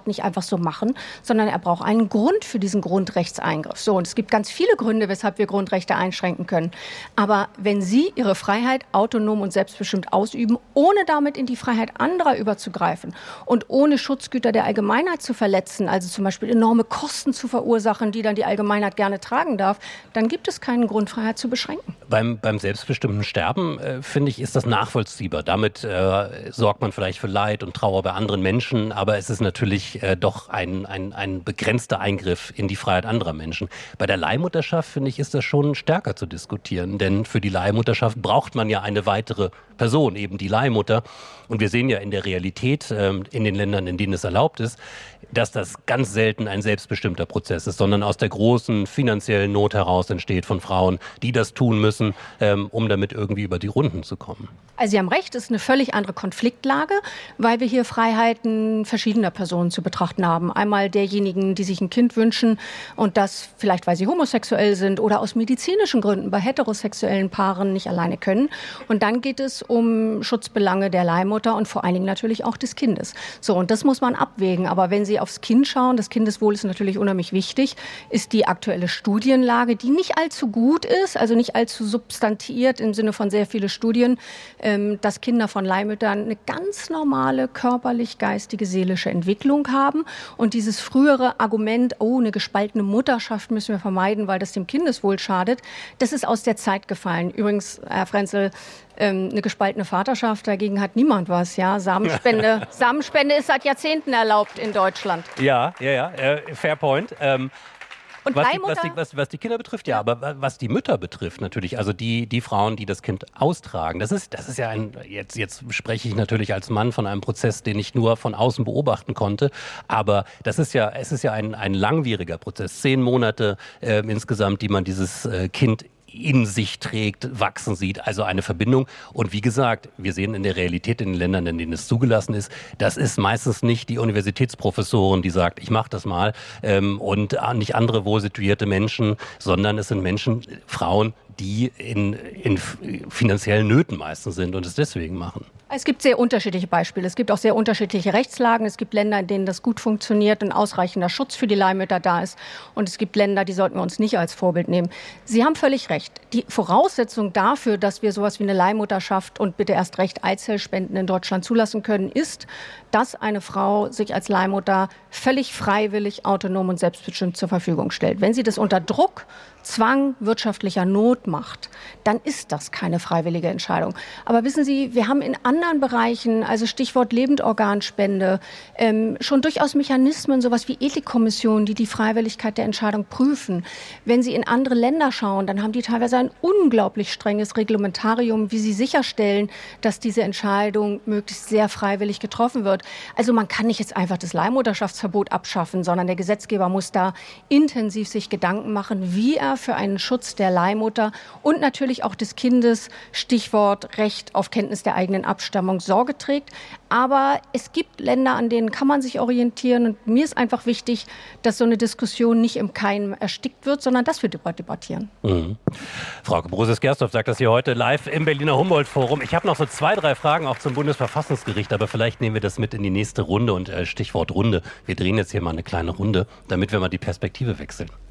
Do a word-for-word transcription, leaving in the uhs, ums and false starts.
Staat nicht einfach so machen, sondern er braucht einen Grund für diesen Grundrechtseingriff. So, und es gibt ganz viele Gründe, weshalb wir Grundrechte einschränken können. Aber wenn Sie Ihre Freiheit autonom und selbstbestimmt ausüben, ohne damit in die Freiheit anderer überzugreifen und ohne Schutzgüter der Allgemeinheit zu verletzen, also zum Beispiel enorme Kosten zu verursachen, die dann die Allgemeinheit gerne tragen darf, dann gibt es keinen Grund, Freiheit zu beschränken. Beim, beim selbstbestimmten Sterben, äh, finde ich, ist das nachvollziehbar. Damit äh, sorgt man vielleicht für Leid und Trauer bei anderen Menschen, aber es ist natürlich äh, doch ein, ein, ein begrenzter Eingriff in die Freiheit anderer Menschen. Bei der Leihmutterschaft, finde ich, ist das schon stärker zu diskutieren, denn für die Leihmutterschaft braucht man ja eine weitere Person, eben die Leihmutter. Und wir sehen ja in der Realität, äh, in den Ländern, in denen es erlaubt ist, dass das ganz selten ein selbstbestimmter Prozess ist, sondern aus der großen finanziellen Not heraus entsteht von Frauen, die das tun müssen, ähm, um damit irgendwie über die Runden zu kommen. Also Sie haben recht, es ist eine völlig andere Konfliktlage, weil wir hier Freiheiten verschiedener Personen zu betrachten haben. Einmal derjenigen, die sich ein Kind wünschen und das vielleicht, weil sie homosexuell sind oder aus medizinischen Gründen bei heterosexuellen Paaren nicht alleine können. Und dann geht es um Schutzbelange der Leihmutter und vor allen Dingen natürlich auch des Kindes. So, und das muss man abwägen. Aber wenn Sie aufs Kind schauen, das Kindeswohl ist natürlich unheimlich wichtig, ist die aktuelle Studienlage, die nicht allzu gut ist, also nicht allzu substantiiert im Sinne von sehr viele Studien, dass Kinder von Leihmüttern eine ganz normale körperlich-geistige, seelische Entwicklung haben. Und dieses frühere Argument, oh, eine gespaltene Mutterschaft müssen wir vermeiden, weil das dem Kindeswohl schadet, das ist aus der Zeit gefallen. Übrigens, Herr Frenzel, eine gespaltene Vaterschaft, dagegen hat niemand was. Ja? Samenspende, Samenspende ist seit Jahrzehnten erlaubt in Deutschland. Ja, ja, ja, äh, fair point. Ähm Und was, die, was, die, was, was die Kinder betrifft, ja, aber was die Mütter betrifft natürlich, also die, die Frauen, die das Kind austragen, das ist, das ist ja ein, jetzt, jetzt spreche ich natürlich als Mann von einem Prozess, den ich nur von außen beobachten konnte, aber das ist ja, es ist ja ein, ein langwieriger Prozess, zehn Monate äh, insgesamt, die man dieses äh, Kind in sich trägt, wachsen sieht, also eine Verbindung. Und wie gesagt, wir sehen in der Realität in den Ländern, in denen es zugelassen ist, das ist meistens nicht die Universitätsprofessorin, die sagt, ich mache das mal, ähm, und nicht andere wohl situierte Menschen, sondern es sind Menschen, Frauen, die in, in finanziellen Nöten meistens sind und es deswegen machen. Es gibt sehr unterschiedliche Beispiele. Es gibt auch sehr unterschiedliche Rechtslagen. Es gibt Länder, in denen das gut funktioniert und ausreichender Schutz für die Leihmütter da ist. Und es gibt Länder, die sollten wir uns nicht als Vorbild nehmen. Sie haben völlig recht. Die Voraussetzung dafür, dass wir sowas wie eine Leihmutterschaft und bitte erst recht Eizellspenden in Deutschland zulassen können, ist, dass eine Frau sich als Leihmutter völlig freiwillig, autonom und selbstbestimmt zur Verfügung stellt. Wenn sie das unter Druck, Zwang, wirtschaftlicher Not macht, dann ist das keine freiwillige Entscheidung. Aber wissen Sie, wir haben in anderen Bereichen, also Stichwort Lebendorganspende, ähm, schon durchaus Mechanismen, sowas wie Ethikkommissionen, die die Freiwilligkeit der Entscheidung prüfen. Wenn Sie in andere Länder schauen, dann haben die teilweise ein unglaublich strenges Reglementarium, wie sie sicherstellen, dass diese Entscheidung möglichst sehr freiwillig getroffen wird. Also man kann nicht jetzt einfach das Leihmutterschaftsverbot abschaffen, sondern der Gesetzgeber muss da intensiv sich Gedanken machen, wie er für einen Schutz der Leihmutter und natürlich auch des Kindes, Stichwort Recht auf Kenntnis der eigenen Abstammung, Sorge trägt. Aber es gibt Länder, an denen kann man sich orientieren. Und mir ist einfach wichtig, dass so eine Diskussion nicht im Keim erstickt wird, sondern dass wir darüber debattieren. Mhm. Frau Broses-Gersdorf sagt das hier heute live im Berliner Humboldt-Forum. Ich habe noch so zwei, drei Fragen auch zum Bundesverfassungsgericht, aber vielleicht nehmen wir das mit in die nächste Runde. Und äh, Stichwort Runde. Wir drehen jetzt hier mal eine kleine Runde, damit wir mal die Perspektive wechseln.